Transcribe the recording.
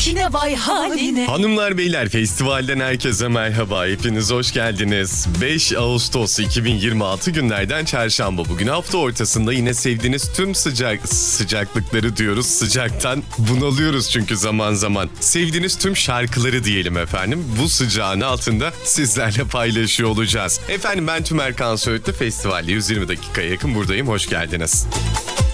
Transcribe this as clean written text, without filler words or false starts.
haline vay haline. Hanımlar beyler, festivalden herkese merhaba. Hepiniz hoş geldiniz. 5 Ağustos 2026 günlerden çarşamba. Bugün hafta ortasında yine sevdiğiniz tüm sıcaklıkları diyoruz. Sıcaktan bunalıyoruz çünkü zaman zaman. Sevdiğiniz tüm şarkıları diyelim efendim. Bu sıcağın altında sizlerle paylaşıyor olacağız. Efendim ben Tümer Kan Söğütlü, festivalde 120 dakikaya yakın buradayım. Hoş geldiniz.